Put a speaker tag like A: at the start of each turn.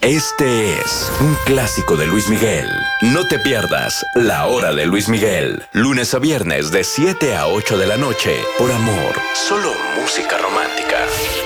A: Este es un clásico de Luis Miguel. No te pierdas La Hora de Luis Miguel. Lunes a viernes de 7 a 8 de la noche. Por amor, solo música romántica.